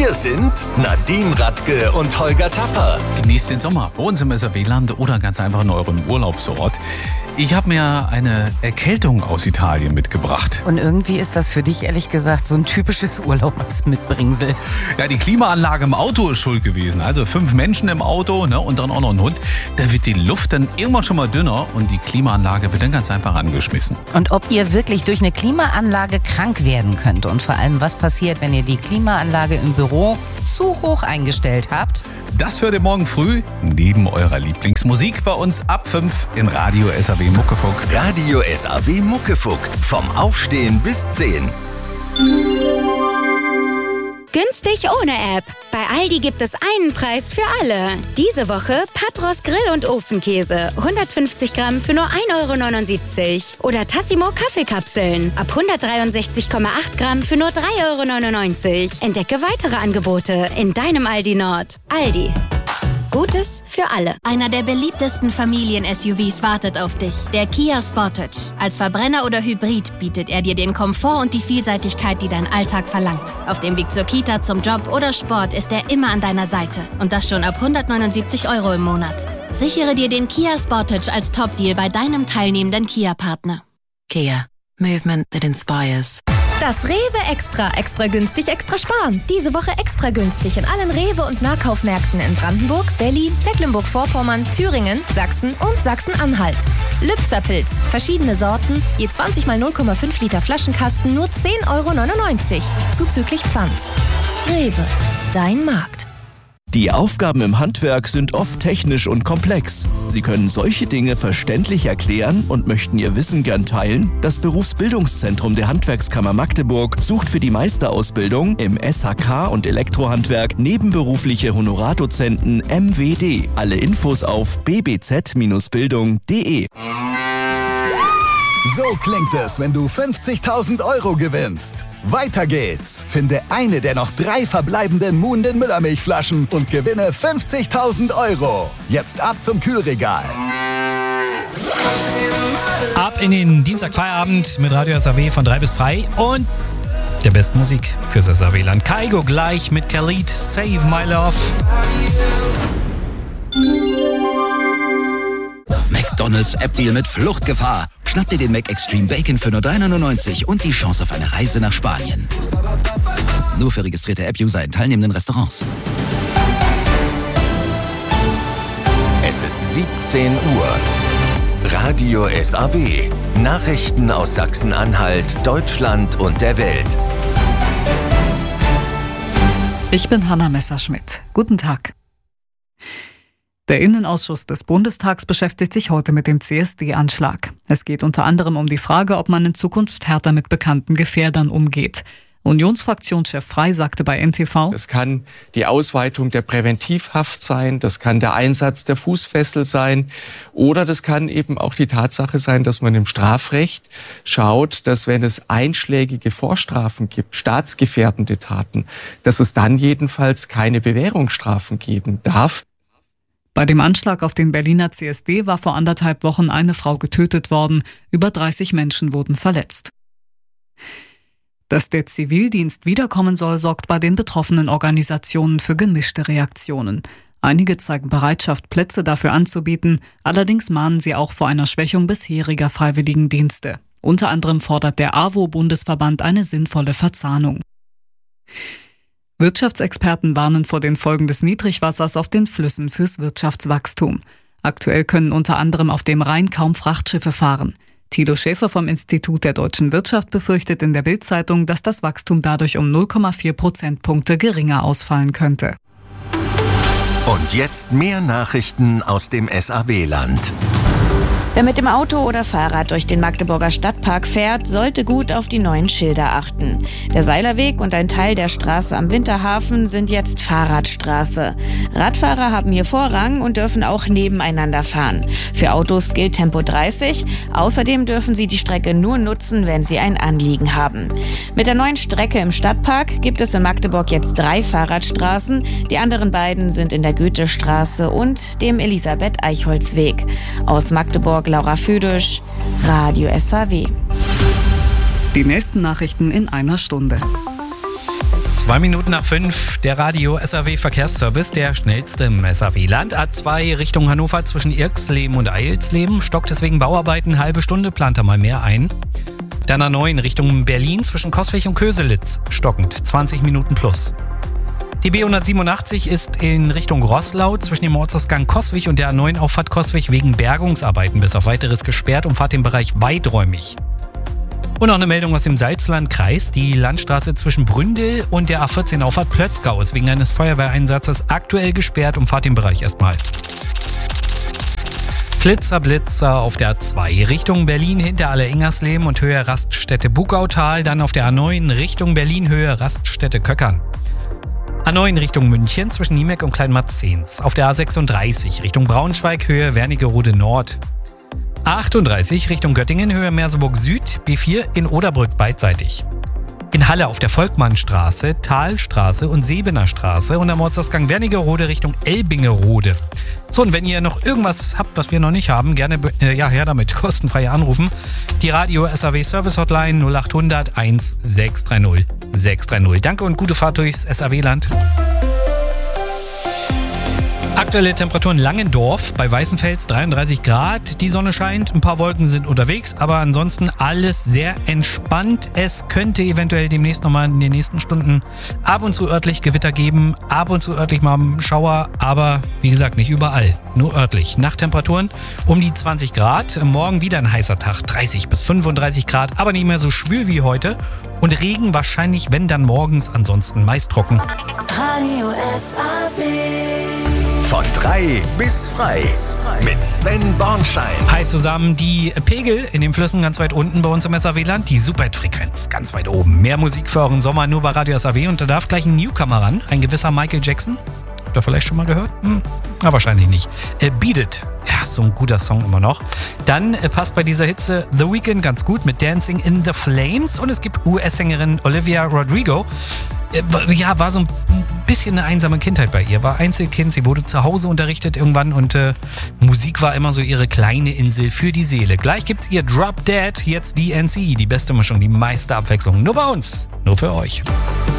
Hier sind Nadine Radke und Holger Tapper. Genießt den Sommer bei uns im SAW-Land oder ganz einfach in eurem Urlaubsort. Ich habe mir eine Erkältung aus Italien mitgebracht. Und irgendwie ist das für dich, ehrlich gesagt, so ein typisches Urlaubsmitbringsel. Ja, die Klimaanlage im Auto ist schuld gewesen. Also 5 Menschen im Auto, ne, und dann auch noch ein Hund. Da wird die Luft dann irgendwann schon mal dünner und die Klimaanlage wird dann ganz einfach angeschmissen. Und ob ihr wirklich durch eine Klimaanlage krank werden könnt und vor allem, was passiert, wenn ihr die Klimaanlage im Büro zu hoch eingestellt habt? Das hört ihr morgen früh neben eurer Lieblingsmusik bei uns ab 5 in Radio SAW Muckefuck. Radio SAW Muckefuck. Vom Aufstehen bis 10. Günstig ohne App. Bei Aldi gibt es einen Preis für alle. Diese Woche Patros Grill- und Ofenkäse. 150 Gramm für nur 1,79 €. Oder Tassimo Kaffeekapseln. Ab 163,8 Gramm für nur 3,99 €. Entdecke weitere Angebote in deinem Aldi Nord. Aldi. Gutes für alle. Einer der beliebtesten Familien-SUVs wartet auf dich. Der Kia Sportage. Als Verbrenner oder Hybrid bietet er dir den Komfort und die Vielseitigkeit, die dein Alltag verlangt. Auf dem Weg zur Kita, zum Job oder Sport ist er immer an deiner Seite. Und das schon ab 179 € im Monat. Sichere dir den Kia Sportage als Top-Deal bei deinem teilnehmenden Kia-Partner. Kia. Movement that inspires. Das Rewe Extra. Extra günstig, extra sparen. Diese Woche extra günstig in allen Rewe- und Nahkaufmärkten in Brandenburg, Berlin, Mecklenburg-Vorpommern, Thüringen, Sachsen und Sachsen-Anhalt. Lübzer-Pilz. Verschiedene Sorten. Je 20 mal 0,5 Liter Flaschenkasten nur 10,99 €. Zuzüglich Pfand. Rewe. Dein Markt. Die Aufgaben im Handwerk sind oft technisch und komplex. Sie können solche Dinge verständlich erklären und möchten Ihr Wissen gern teilen? Das Berufsbildungszentrum der Handwerkskammer Magdeburg sucht für die Meisterausbildung im SHK und Elektrohandwerk nebenberufliche Honorardozenten MWD. Alle Infos auf bbz-bildung.de. So klingt es, wenn du 50.000 € gewinnst. Weiter geht's. Finde eine der noch 3 verbleibenden Muhnden Müllermilchflaschen und gewinne 50.000 €. Jetzt ab zum Kühlregal. Ab in den Dienstagfeierabend mit Radio SAW von 3 bis 3 und der besten Musik fürs SAW-Land. Kaigo gleich mit Khalid, Save My Love. McDonald's App-Deal mit Fluchtgefahr. Schnapp dir den Mac Extreme Bacon für nur 3,99 € und die Chance auf eine Reise nach Spanien. Nur für registrierte App-User in teilnehmenden Restaurants. Es ist 17 Uhr. Radio SAW. Nachrichten aus Sachsen-Anhalt, Deutschland und der Welt. Ich bin Hanna Messerschmidt. Guten Tag. Der Innenausschuss des Bundestags beschäftigt sich heute mit dem CSD-Anschlag. Es geht unter anderem um die Frage, ob man in Zukunft härter mit bekannten Gefährdern umgeht. Unionsfraktionschef Frey sagte bei NTV: Es kann die Ausweitung der Präventivhaft sein, das kann der Einsatz der Fußfessel sein oder das kann eben auch die Tatsache sein, dass man im Strafrecht schaut, dass wenn es einschlägige Vorstrafen gibt, staatsgefährdende Taten, dass es dann jedenfalls keine Bewährungsstrafen geben darf. Bei dem Anschlag auf den Berliner CSD war vor 1,5 Wochen eine Frau getötet worden, über 30 Menschen wurden verletzt. Dass der Zivildienst wiederkommen soll, sorgt bei den betroffenen Organisationen für gemischte Reaktionen. Einige zeigen Bereitschaft, Plätze dafür anzubieten, allerdings mahnen sie auch vor einer Schwächung bisheriger Freiwilligendienste. Unter anderem fordert der AWO-Bundesverband eine sinnvolle Verzahnung. Wirtschaftsexperten warnen vor den Folgen des Niedrigwassers auf den Flüssen fürs Wirtschaftswachstum. Aktuell können unter anderem auf dem Rhein kaum Frachtschiffe fahren. Thilo Schäfer vom Institut der deutschen Wirtschaft befürchtet in der Bild-Zeitung, dass das Wachstum dadurch um 0,4 Prozentpunkte geringer ausfallen könnte. Und jetzt mehr Nachrichten aus dem SAW-Land. Wer mit dem Auto oder Fahrrad durch den Magdeburger Stadtpark fährt, sollte gut auf die neuen Schilder achten. Der Seilerweg und ein Teil der Straße am Winterhafen sind jetzt Fahrradstraße. Radfahrer haben hier Vorrang und dürfen auch nebeneinander fahren. Für Autos gilt Tempo 30. Außerdem dürfen sie die Strecke nur nutzen, wenn sie ein Anliegen haben. Mit der neuen Strecke im Stadtpark gibt es in Magdeburg jetzt 3 Fahrradstraßen. Die anderen beiden sind in der Goethestraße und dem Elisabeth-Eichholz-Weg. Aus Magdeburg Laura Füdisch, Radio SAW. Die nächsten Nachrichten in einer Stunde. 2 Minuten nach 5, der Radio SAW Verkehrsservice, der schnellste im SAW-Land. A2 Richtung Hannover zwischen Irxleben und Eilsleben, stockt deswegen Bauarbeiten, halbe Stunde, plant da mal mehr ein. Dann A9 Richtung Berlin zwischen Coswig und Köselitz, stockend, 20 Minuten plus. Die B187 ist in Richtung Roßlau zwischen dem Ortsausgang Coswig und der A9 Auffahrt Coswig wegen Bergungsarbeiten bis auf weiteres gesperrt, umfahrt den Bereich weiträumig. Und noch eine Meldung aus dem Salzlandkreis. Die Landstraße zwischen Bründel und der A14 Auffahrt Plötzgau ist wegen eines Feuerwehreinsatzes aktuell gesperrt, umfahrt den Bereich erstmal. Blitzer auf der A2 Richtung Berlin hinter Alle-Ingersleben und Höhe Raststätte Bugautal, dann auf der A9 Richtung Berlin Höhe Raststätte Köckern. A9 Richtung München zwischen Niemeck und Kleinmarzens. Auf der A36 Richtung Braunschweig Höhe Wernigerode Nord. A38 Richtung Göttingen Höhe Merseburg Süd, B4 in Oderbrück beidseitig. In Halle auf der Volkmannstraße, Talstraße und Sebener Straße und am Ortsausgang Wernigerode Richtung Elbingerode. So, und wenn ihr noch irgendwas habt, was wir noch nicht haben, gerne her damit, kostenfrei anrufen. Die Radio SAW Service Hotline 0800 1630 630. Danke und gute Fahrt durchs SAW-Land. Aktuelle Temperaturen Langendorf bei Weißenfels 33 Grad. Die Sonne scheint, ein paar Wolken sind unterwegs, aber ansonsten alles sehr entspannt. Es könnte eventuell demnächst nochmal in den nächsten Stunden ab und zu örtlich Gewitter geben, ab und zu örtlich mal einen Schauer, aber wie gesagt nicht überall, nur örtlich. Nachttemperaturen um die 20 Grad, morgen wieder ein heißer Tag, 30 bis 35 Grad, aber nicht mehr so schwül wie heute. Und Regen wahrscheinlich, wenn dann morgens, ansonsten meist trocken. Radio SAW. Von 3 bis frei mit Sven Bornschein. Hi zusammen, die Pegel in den Flüssen ganz weit unten bei uns im SAW-Land, die Superhit-Frequenz ganz weit oben. Mehr Musik für euren Sommer nur bei Radio SAW und da darf gleich ein Newcomer ran, ein gewisser Michael Jackson. Habt ihr vielleicht schon mal gehört? Wahrscheinlich nicht. Beat It. Ja, so ein guter Song immer noch. Dann passt bei dieser Hitze The Weeknd ganz gut mit Dancing in the Flames und es gibt US-Sängerin Olivia Rodrigo. Ja, war so ein bisschen eine einsame Kindheit bei ihr. War Einzelkind, sie wurde zu Hause unterrichtet irgendwann und Musik war immer so ihre kleine Insel für die Seele. Gleich gibt's ihr Drop Dead, jetzt DNCE, die beste Mischung, die meiste Abwechslung. Nur bei uns, nur für euch.